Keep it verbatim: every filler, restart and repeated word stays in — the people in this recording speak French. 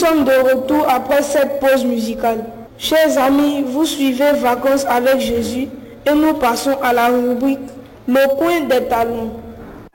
sommes de retour après cette pause musicale. Chers amis, vous suivez Vacances avec Jésus et nous passons à la rubrique Le coin des talents.